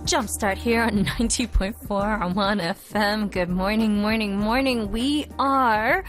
Jumpstart here on 90.4 on 1 FM. Good morning, morning. We are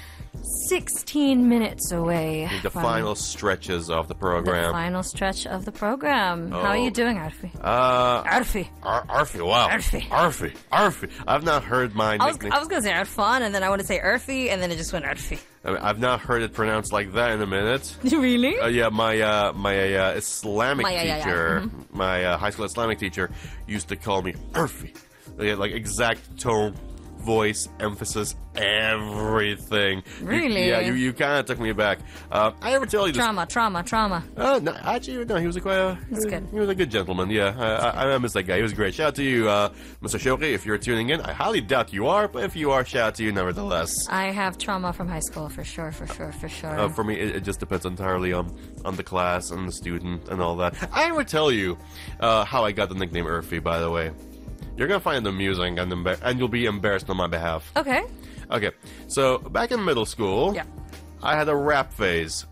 16 minutes away. The final stretches of the program. The final stretch of the program. How are you doing, Arfi? Arfi, wow. Arfi. I've not heard my nickname. I was going to say Arfan, and then I want to say Arfi, and then it just went Arfi. I mean, I've not heard it pronounced like that in a minute. Really? Yeah, my Islamic teacher, my high school Islamic teacher, used to call me Arfi. Like exact tone, voice, emphasis, everything. Really? You kind of took me back. I ever tell you this? Trauma. No, actually, no. He was That's good. He was a good gentleman. Yeah, I miss that guy. He was great. Shout out to you, Mr. Shokri, if you're tuning in. I highly doubt you are, but if you are, shout out to you nevertheless. I have trauma from high school for sure. For me, it just depends entirely on the class and the student and all that. I ever tell you how I got the nickname Urfi, by the way. You're going to find it amusing and you'll be embarrassed on my behalf. Okay. So, back in middle school, I had a rap phase.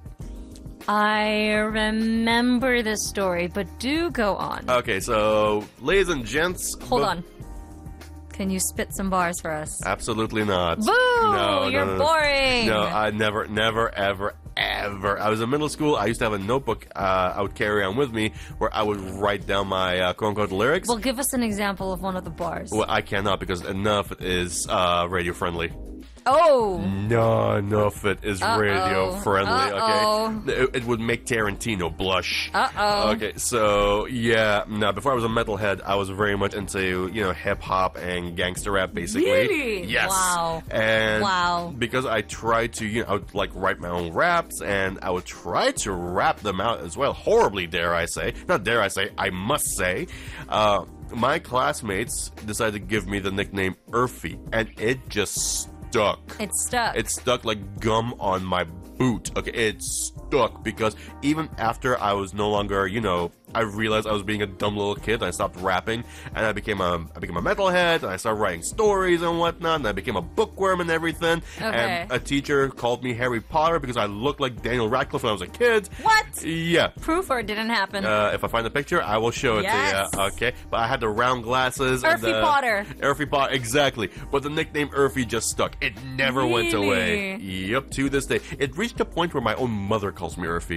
I remember this story, but do go on. Okay, so, ladies and gents... Hold on. Can you spit some bars for us? Absolutely not. Boo! No, You're boring! No, I never, ever. I was in middle school. I used to have a notebook I would carry on with me where I would write down my quote-unquote lyrics. Well, give us an example of one of the bars. Well, I cannot because enough is radio-friendly. Oh! None of it is radio-friendly, okay? It would make Tarantino blush. Okay, so, yeah. Now, before I was a metalhead, I was very much into, hip-hop and gangster rap, basically. Really? Yes. Wow. And because I tried to, I would, write my own raps, and I would try to rap them out as well. Horribly, dare I say. Not dare I say, I must say. My classmates decided to give me the nickname Urfi, and it just stuck. It stuck. It stuck like gum on my boot. Okay, it stuck because even after I was no longer, I realized I was being a dumb little kid. And I stopped rapping, and I became a metalhead, and I started writing stories and whatnot, and I became a bookworm and everything. Okay. And a teacher called me Harry Potter because I looked like Daniel Radcliffe when I was a kid. What? Yeah. Proof or it didn't happen? If I find the picture, I will show it Yes. to you. Okay, but I had the round glasses. Urfi Potter. Urfi Potter, exactly. But the nickname Urfi just stuck. It never went away. Yep, to this day. It reached a point where my own mother calls me Urfi.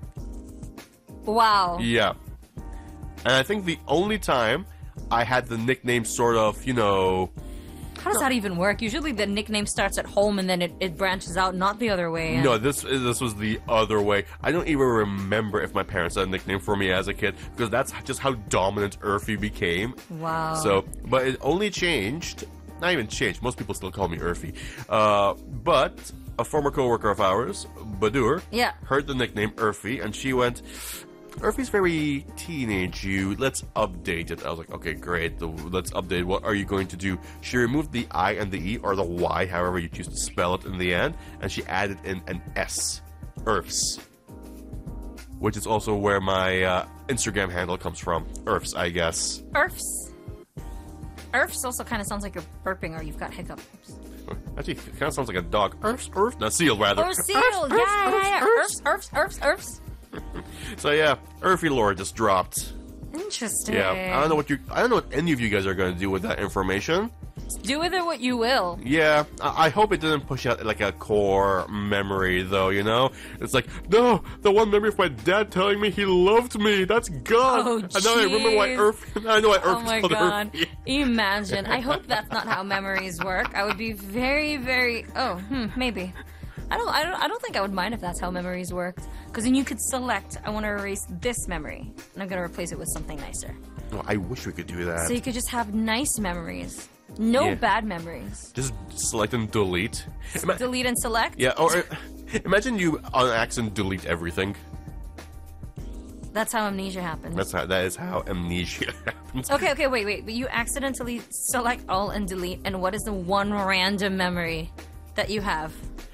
Wow. Yeah. And I think the only time I had the nickname sort of, How does that even work? Usually the nickname starts at home and then it branches out, not the other way. No, this was the other way. I don't even remember if my parents had a nickname for me as a kid, because that's just how dominant Urfi became. Wow. So, but it only changed, not even changed, most people still call me Urfi. But a former coworker of ours, Badur, heard the nickname Urfi, and she went, Urfi's very teenage-y, let's update it. I was like, okay, great, let's update. What are you going to do? She removed the I and the E, or the Y, however you choose to spell it in the end, and she added in an S. Urfs. Which is also where my Instagram handle comes from. Urfs, I guess. Urfs. Urfs also kind of sounds like you're burping or you've got hiccups. Actually, it kind of sounds like a dog. Urfs. No, seal, rather. Or seal, yeah. Urfs. So yeah, Urfi lore just dropped. Interesting. Yeah, I don't know what any of you guys are going to do with that information. Do with it what you will. Yeah, I hope it didn't push out like a core memory, though. It's like, no, the one memory of my dad telling me he loved me. That's gone. Oh, and now I remember why Urfi. I know why Urfi. Oh my god! Urfi. Imagine. I hope that's not how memories work. I would be very, very. Maybe. I don't think I would mind if that's how memories worked. Because then you could select, I want to erase this memory, and I'm going to replace it with something nicer. Oh, I wish we could do that. So you could just have nice memories. No bad memories. Just select and delete. Delete and select? Yeah, or imagine you on accident delete everything. That's how amnesia happens. That is how amnesia happens. Okay, wait. But you accidentally select all and delete, and what is the one random memory that you have?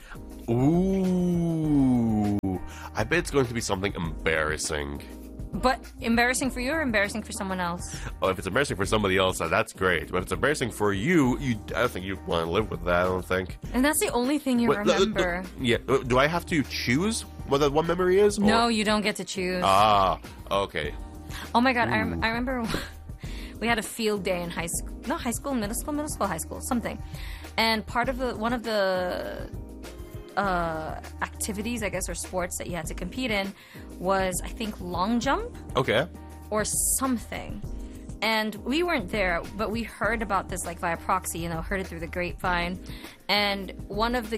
Ooh. I bet it's going to be something embarrassing. But embarrassing for you or embarrassing for someone else? Oh, if it's embarrassing for somebody else, that's great. But if it's embarrassing for you, I don't think you'd want to live with that, I don't think. And that's the only thing you remember. Yeah. Do I have to choose what that one memory is? No, you don't get to choose. Ah, okay. Oh my god, I remember we had a field day in high school, not high school, middle school, high school, something. And part of one of the activities, I guess, or sports that you had to compete in was, I think, long jump. Okay. Or something. And we weren't there, but we heard about this like via proxy, heard it through the grapevine. And one of the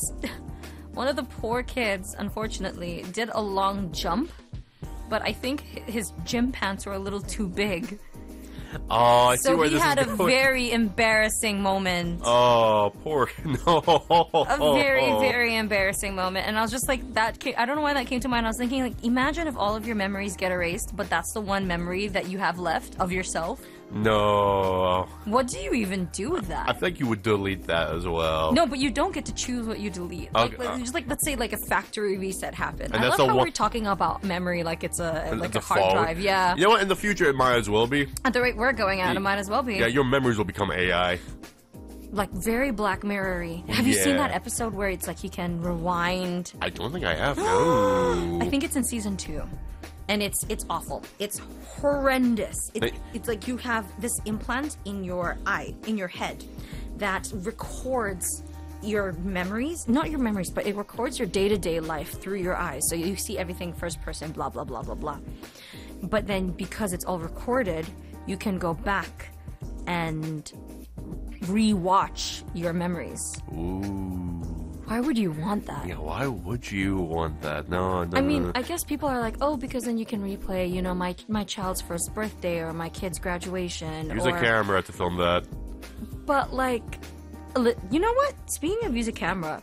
poor kids, unfortunately, did a long jump, but I think his gym pants were a little too big. Oh, I see where this is going. So he had a very embarrassing moment. Oh, poor... No. A very, very embarrassing moment. And I was just like, I don't know why that came to mind. I was thinking, like, imagine if all of your memories get erased, but that's the one memory that you have left of yourself. No. What do you even do with that? I think you would delete that as well. No, but you don't get to choose what you delete. Just like, let's say like a factory reset happened. I love how we're talking about memory like it's a hard drive. Yeah. You know what? In the future, it might as well be. At the rate we're going at, it might as well be. Yeah, your memories will become AI. Like very Black Mirror-y. Have you seen that episode where it's like you can rewind? I don't think I have. No. I think it's in season 2. And it's awful. It's horrendous. It's like you have this implant in your eye, in your head, that records your memories. Not your memories, but it records your day-to-day life through your eyes. So you see everything first person, blah, blah, blah, blah, blah. But then because it's all recorded, you can go back and re-watch your memories. Ooh. Why would you want that? Yeah, why would you want that? No. I mean, I guess people are like, oh, because then you can replay, my child's first birthday or my kid's graduation. Use a camera to film that. But, like, you know what? Speaking of use a camera,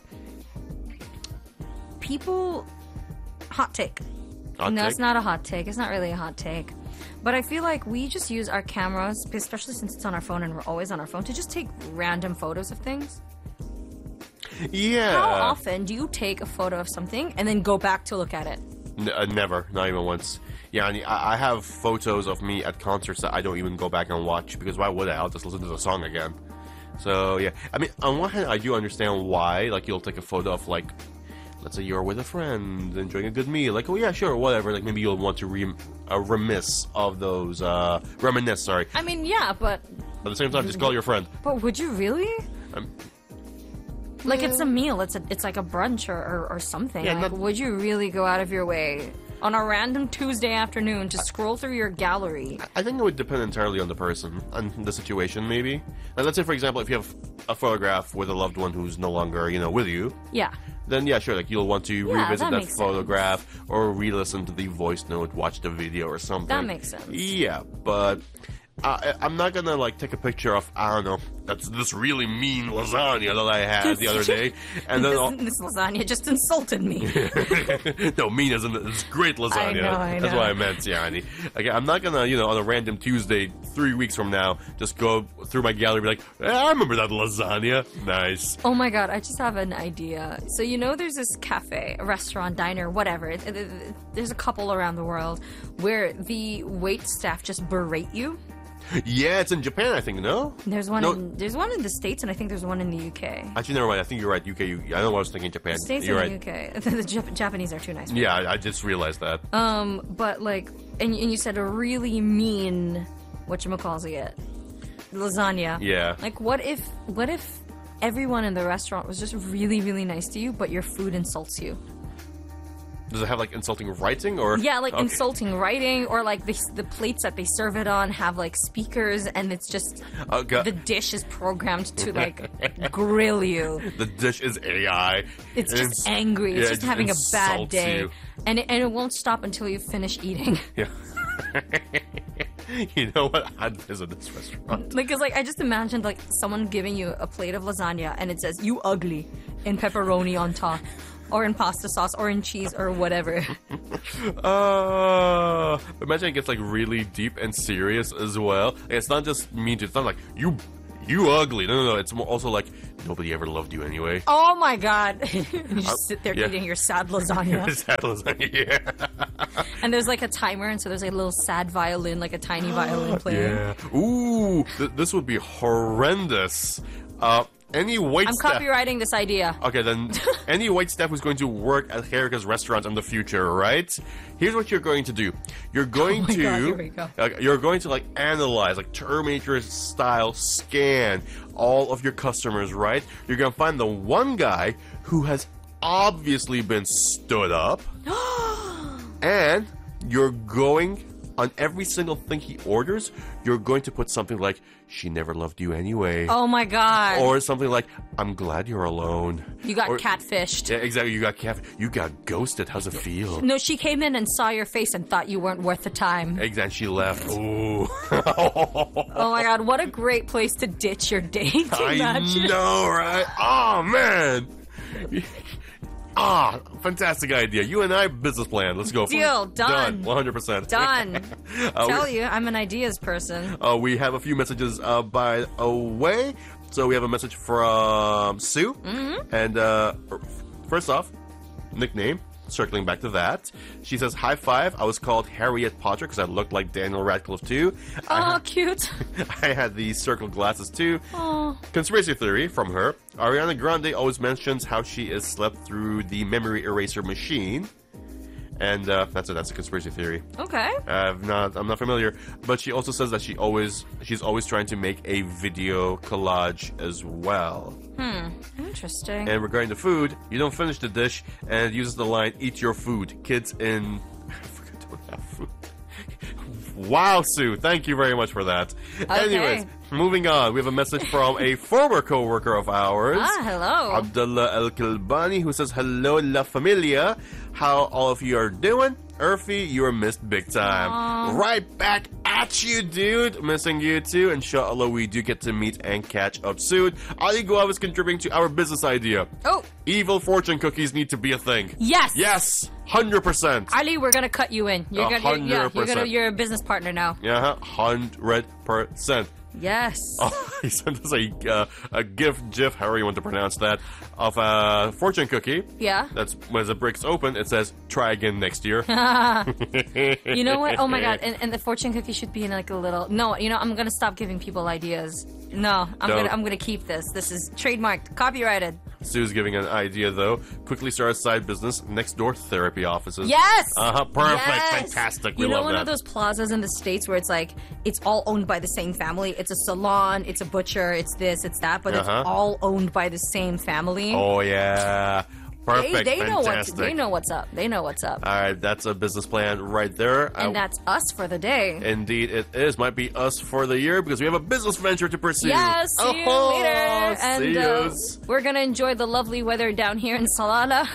people... Hot take. It's not a hot take. It's not really a hot take. But I feel like we just use our cameras, especially since it's on our phone and we're always on our phone, to just take random photos of things. Yeah. How often do you take a photo of something and then go back to look at it? Never. Not even once. Yeah, I have photos of me at concerts that I don't even go back and watch, because why would I? I'll just listen to the song again. So, yeah. I mean, on one hand, I do understand why. Like, you'll take a photo of, like, let's say you're with a friend enjoying a good meal. Like, oh, yeah, sure, whatever. Like, maybe you'll want to reminisce of those, reminisce, sorry. I mean, yeah, but... At the same time, just call your friend. But would you really? Like, it's a meal. It's like a brunch or something. Yeah, like, would you really go out of your way on a random Tuesday afternoon to scroll through your gallery? I think it would depend entirely on the person and the situation, maybe. Like, let's say, for example, if you have a photograph with a loved one who's no longer, with you. Yeah. Then, yeah, sure, like, you'll want to revisit that photograph or re-listen to the voice note, watch the video or something. That makes sense. Yeah, but... I'm not gonna, like, take a picture of, I don't know, that's this really mean lasagna that I had the other day, and then... This lasagna just insulted me. No, mean isn't it? It's great lasagna. I know. That's what I meant, Yanni. Okay, I'm not gonna, on a random Tuesday, 3 weeks from now, just go through my gallery and be like, I remember that lasagna. Nice. Oh my god, I just have an idea. So, there's this cafe, a restaurant, diner, whatever. There's a couple around the world where the wait staff just berate you. Yeah, it's in Japan, I think, no? There's one in the States, and I think there's one in the UK. Actually, never mind. I think you're right. UK. I know what I was thinking. Japan. States you're and right. The UK. The Japanese are too nice. Yeah, I just realized that. But like, and you said a really mean, whatchamacallit, lasagna. Yeah. Like, what if everyone in the restaurant was just really, really nice to you, but your food insults you? Does it have, like, insulting writing, or...? Yeah, like, insulting writing, or, like, the plates that they serve it on have, like, speakers, and it's just... the dish is programmed to, like, grill you. The dish is AI. It's just angry. It's just having a bad day. And it won't stop until you finish eating. Yeah. You know what? I'd visit this restaurant. Because, like, I just imagined, like, someone giving you a plate of lasagna, and it says, "You ugly," and pepperoni on top. Or in pasta sauce, or in cheese, or whatever. Imagine it gets, like, really deep and serious as well. Like, it's not just mean to... It's not like, you ugly. No. It's more also like, nobody ever loved you anyway. Oh, my God. You just sit there eating your sad lasagna. Sad lasagna, yeah. And there's, like, a timer, and so there's, like, a little sad violin, like a tiny violin player. Yeah. Ooh, this would be horrendous. any wait staff... I'm copywriting this idea. Okay, then any wait staff who's going to work at Erica's restaurant in the future, right? Here's what you're going to do. You're going God, here we go. You're going to, like, analyze, like, Terminator-style scan all of your customers, right? You're going to find the one guy who has obviously been stood up. And you're going... on every single thing he orders, you're going to put something like, she never loved you anyway. Oh my God. Or something like, I'm glad you're alone. You got catfished. Yeah, exactly. You got ghosted. How's it feel? No, she came in and saw your face and thought you weren't worth the time. Exactly. She left. Ooh. Oh my God. What a great place to ditch your date. I know, right? Oh, man. Fantastic idea. You and I, business plan. Let's go. Deal. Done. 100%. Done. Tell you, I'm an ideas person. We have a few messages by the way. So we have a message from Sue. Mm-hmm. And first off, nickname. Circling back to that, she says, "High five! I was called Harriet Potter because I looked like Daniel Radcliffe too. Oh, cute! I had these circle glasses too. Oh. Conspiracy theory from her: Ariana Grande always mentions how she is slept through the memory eraser machine, and that's it. That's a conspiracy theory. Okay. I'm not familiar, but she also says that she's always trying to make a video collage as well. Interesting. And regarding the food, you don't finish the dish, and it uses the line, eat your food. Kids in Africa don't have food. Wow, Sue. Thank you very much for that. Okay. Anyways, moving on. We have a message from a former co-worker of ours. Hello. Abdullah El-Kilbani, who says, "Hello, La Familia. How all of you are doing? Urfi, you are missed big time." Aww. Right back at you, dude. Missing you too. Inshallah, we do get to meet and catch up soon. Ali Guav is contributing to our business idea. Oh. Evil fortune cookies need to be a thing. Yes. Yes. 100%. Ali, we're gonna cut you in. You're a business partner now. Yeah, 100%. Yes. Oh, he sent us a GIF, however you want to pronounce that, of a fortune cookie. Yeah. That's when it breaks open, it says, "Try again next year." You know what? Oh my God! And the fortune cookie should be in like a little. No, I'm gonna stop giving people ideas. No, I'm gonna keep this. This is trademarked, copyrighted. Sue's giving an idea though. Quickly start a side business next door therapy offices. Yes. Perfect. Yes. Fantastic. We love that. One of those plazas in the States where it's like it's all owned by the same family. It's a salon, it's a butcher, it's this, it's that, but it's all owned by the same family. Oh yeah. Perfect. They know what's up. All right, that's a business plan right there. And that's us for the day. Indeed, it is. Might be us for the year because we have a business venture to pursue. Yes, see you later. And we're going to enjoy the lovely weather down here in Salalah.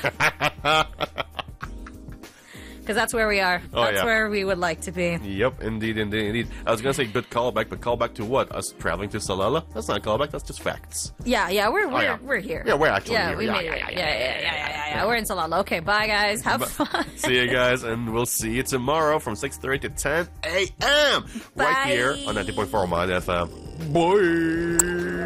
Because that's where we are. That's where we would like to be. Yep, indeed. I was going to say good callback, but callback to what? Us traveling to Salalah? That's not a callback, that's just facts. Yeah, we're here. Yeah, we're actually here. We made it. Yeah. We're in Salalah. Okay, bye guys. Have fun. See you guys, and we'll see you tomorrow from 6:30 to 10 a.m. Right here on 90.4 Oman FM. Bye.